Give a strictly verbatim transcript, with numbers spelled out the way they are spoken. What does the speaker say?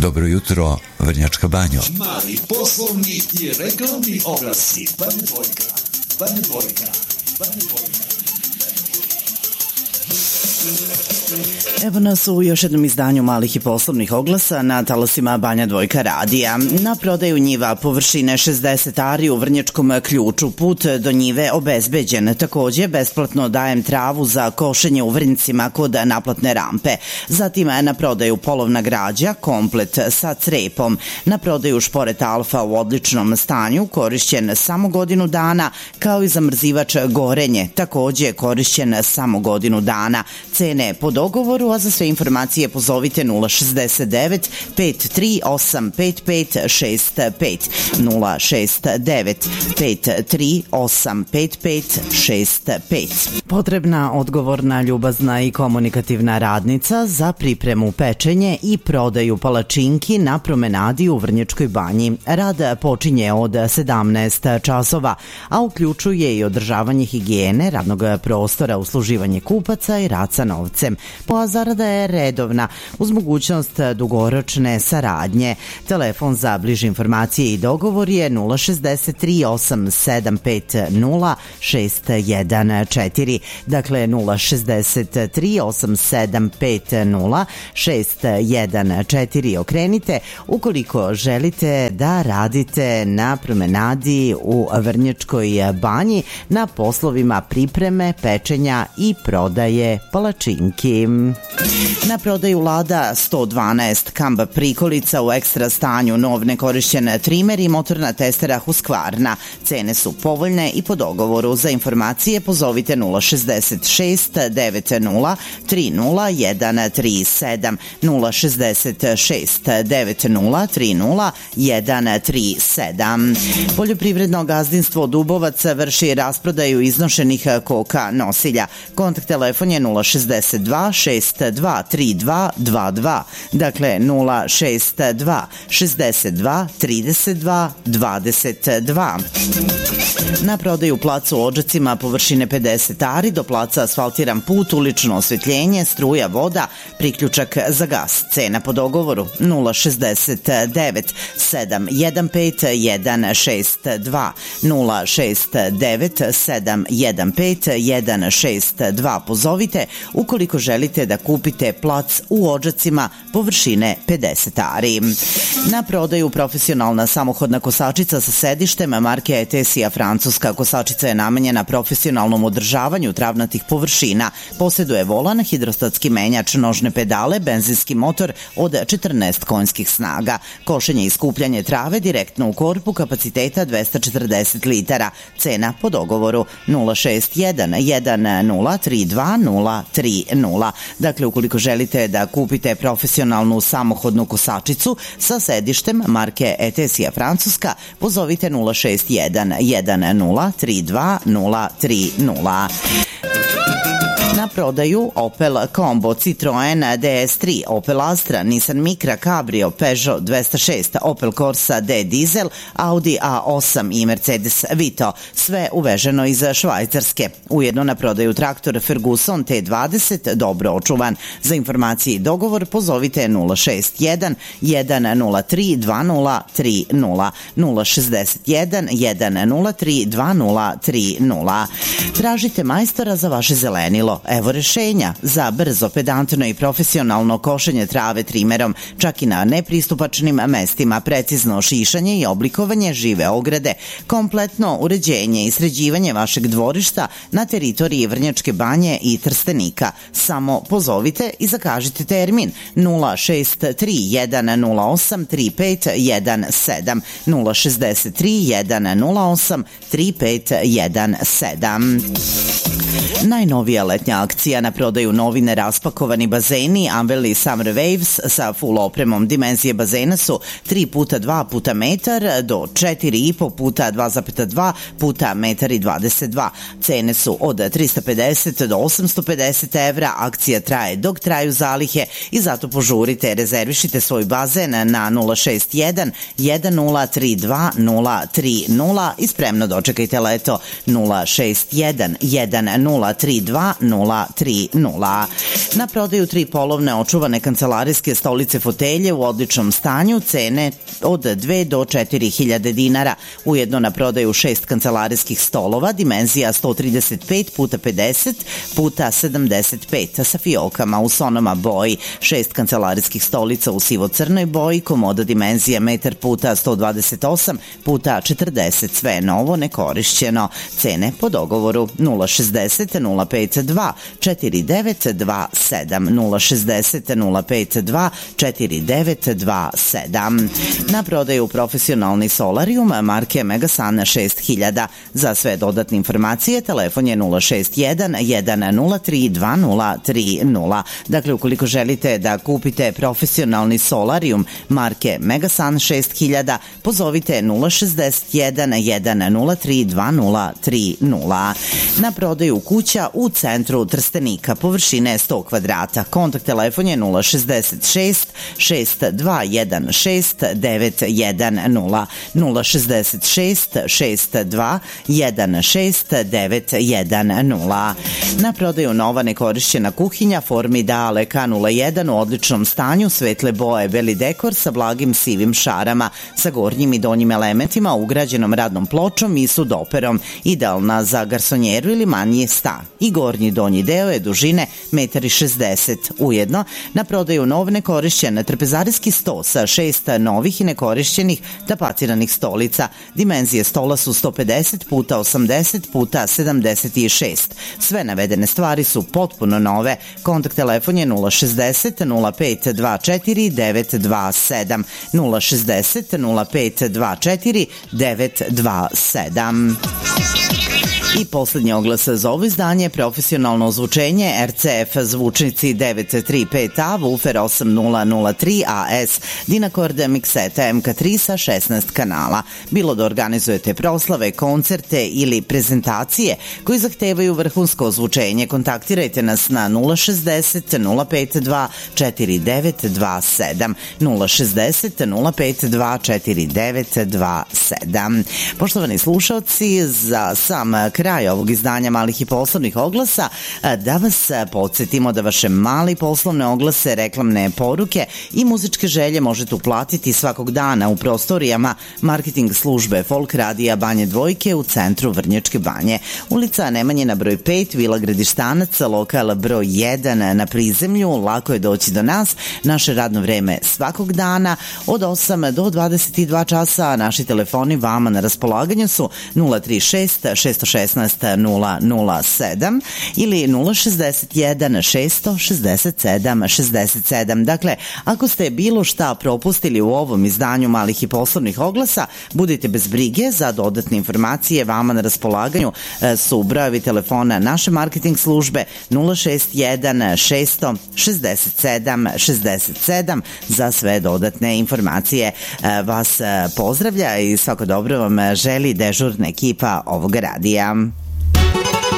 Dobro jutro, Vrnjačka Banjo. Mali poslovni i reklamni oglasi. Banja Dvojka, Banja Dvojka, Banja Dvojka. Evo nas u još jednom izdanju malih i poslovnih oglasa na talasima Banja Dvojka radija. Na prodaju njiva površine šezdeset ari u Vrnjačkom Ključu. Put do njive obezbeđen. Takođe, besplatno dajem travu za košenje u Vrnjcima kod naplatne rampe. Zatim na prodaju polovna građa, komplet sa crepom. Na prodaju šporet Alfa u odličnom stanju, korišćen samo godinu dana, kao i zamrzivač Gorenje, takođe korišćen samo godinu dana. Cene po dogovoru, a za sve informacije pozovite nula šezdeset devet pet tri osam pet pet šest pet, nula šest devet pet tri osam pet pet šest pet. Potrebna, odgovorna, ljubazna i komunikativna radnica za pripremu, pečenje i prodaju palačinki na promenadi u Vrnjačkoj Banji. Rad počinje od sedamnaest časova, a uključuje i održavanje higijene, radnog prostora, usluživanje kupaca i rad sa novcem. A zarada je redovna, uz mogućnost dugoročne saradnje. Telefon za bliže informacije i dogovor je nula šezdeset tri osam sedam pet nula šest jedan četiri. Dakle, nula šezdeset tri osam sedam pet nula šest jedan četiri. Okrenite ukoliko želite da radite na promenadi u Vrnjačkoj Banji na poslovima pripreme, pečenja i prodaje palačinki. Na prodaju Lada sto dvanaest kamb prikolica u ekstra stanju, nov nekorišćen trimer i motorna testera Husqvarna. Cene su povoljne i po dogovoru. Za informacije pozovite nula šezdeset šest devet nula tri nula jedan tri sedam, nula šezdeset šest devet nula tri nula jedan tri sedam. Poljoprivredno gazdinstvo Dubovac vrši rasprodaju iznošenih koka nosilja. Kontakt telefon je nula šezdeset dva šest dva tri dva dva dva, dakle nula šest dva šezdeset dva trideset dva dvadeset dva. Na prodaju plac u Odžacima površine pedeset ari, do placa asfaltiran put, ulično osvetljenje, struja, voda, priključak za gas. Cena po dogovoru nula šezdeset devet sedam jedan pet jedan šest dva, nula šest devet sedam jedan pet jedan šest dva. Pozovite ukoliko želite da kupite plac u Odžacima površine pedeset ari. Na prodaju profesionalna samohodna kosačica sa sedištem marke Etesija Francuska. Kosačica je namenjena profesionalnom održavanju travnatih površina. Posjeduje volan, hidrostatski menjač, nožne pedale, benzinski motor od četrnaest konjskih snaga. Košenje i skupljanje trave direktno u korpu, kapaciteta dvesta četrdeset litara. Cena po dogovoru nula šest jedan jedan nula tri dva nula tri nula. Dakle, ukoliko želite da kupite profesionalnu samohodnu kosačicu sa sedištem marke Etesija Francuska, pozovite nula šest jedan jedan nula tri dva nula tri nula. Na prodaju Opel Combo, Citroen D S tri, Opel Astra, Nissan Micra, Cabrio, Peugeot dvesta šest, Opel Corsa D Diesel, Audi A osam i Mercedes Vito. Sve uveženo iz Švajcarske. Ujedno na prodaju traktor Ferguson T dvadeset, dobro očuvan. Za informacije i dogovor pozovite nula šest jedan jedan nula tri dva nula tri nula, nula šezdeset jedan jedan nula tri dva nula tri nula. Tražite majstora za vaše zelenilo. Evo rešenja za brzo, pedantno i profesionalno košenje trave trimerom, čak i na nepristupačnim mestima, precizno šišanje i oblikovanje žive ograde, kompletno uređenje i sređivanje vašeg dvorišta na teritoriji Vrnjačke Banje i Trstenika. Samo pozovite i zakažite termin nula šest tri jedan nula osam tri pet jedan sedam, nula šezdeset tri jedan nula osam tri pet jedan sedam. Najnovija letnja akcija na prodaju novine raspakovani bazeni Amberley Summer Waves sa full opremom. Dimenzije bazena su tri puta dva puta metar do četiri i po puta dva zarez dva puta metar i dvadeset dva. Cene su od trista pedeset do osamsto pedeset evra. Akcija traje dok traju zalihe i zato požurite, rezervišite svoj bazen na nula šest jedan jedan nula tri dva nula tri nula i spremno dočekajte leto. Nula šest jedan jedan nula tri dva nula nula tri nula. Na prodaju tri polovne očuvane kancelarijske stolice fotelje u odličnom stanju, cene od dve do četiri hiljade dinara. Ujedno na prodaju šest kancelarijskih stolova, dimenzija sto trideset pet puta pedeset puta sedamdeset pet sa fiokama u sonoma boji, šest kancelarijskih stolica u sivo-crnoj boji, komoda dimenzija metar puta sto dvadeset osam puta četrdeset, sve novo, nekorišćeno. Cene po dogovoru nula šezdeset nula pet dva četiri devet dva sedam, nula šezdeset nula pet dva četiri devet dva sedam. Na prodaju profesionalni solarium marke Megasan šest hiljada. Za sve dodatne informacije telefon je nula šest jedan jedan nula tri dva nula tri nula. Dakle, ukoliko želite da kupite profesionalni solarium marke Megasan šest hiljada, pozovite nula šest jedan jedan nula tri dva nula tri nula. Na prodaju kuća u centru Trstenika, površine sto kvadrata. Kontakt telefon je nula šezdeset šest šest dva jedan šest devet jedan nula, nula šezdeset šest šest dva jedan šest devet jedan nula. Na prodaju nova nekorišćena kuhinja Formidale K nula jedan u odličnom stanju, svetle boje, beli dekor sa blagim sivim šarama, sa gornjim i donjim elementima, ugrađenom radnom pločom i sudoperom, idealna za garsonjeru ili manji stan. I gornji donji deo je dužine jedan šezdeset metara. Ujedno, na prodaju nov nekorišćen trpezarijski sto sa šest novih i nekorišćenih tapaciranih stolica. Dimenzije stola su sto pedeset puta osamdeset puta sedamdeset šest. Sve navedene stvari su potpuno nove. Kontakt telefon je nula šezdeset nula pet dva četiri devet dva sedam, nula šezdeset nula pet dva četiri devet dva sedam. I poslednji oglas za ovo izdanje, profesionalno ozvučenje R C F zvučnici devet tri pet A, Woofer osam nula nula tri A S, Dynacord mikseta M K tri sa šesnaest kanala. Bilo da organizujete proslave, koncerte ili prezentacije koji zahtevaju vrhunsko ozvučenje, kontaktirajte nas na nula šezdeset nula pet dva četiri devet dva sedam, nula šezdeset nula pet dva četiri devet dva sedam. Poštovani slušalci, za sam kraj ovog izdanja malih i poslovnih oglasa, da vas podsjetimo da vaše mali poslovne oglase, reklamne poruke i muzičke želje možete uplatiti svakog dana u prostorijama marketing službe Folk radija Banje Dvojke u centru Vrnjačke Banje. Ulica Nemanjina broj pet, Vila Gradištanac, lokal broj jedan na prizemlju. Lako je doći do nas. Naše radno vreme svakog dana od osam do dvadeset dva časa. Naši telefoni vama na raspolaganju su nula tri šest šest jedan šest nula nula sedam ili nula šezdeset jedan šest šezdeset sedam šezdeset sedam. Dakle, ako ste bilo šta propustili u ovom izdanju malih i poslovnih oglasa, budite bez brige. Za dodatne informacije vama na raspolaganju su brojevi telefona naše marketing službe nula šest jedan šest šezdeset sedam šezdeset sedam za sve dodatne informacije. Vas pozdravlja i svako dobro vam želi dežurna ekipa ovog radija.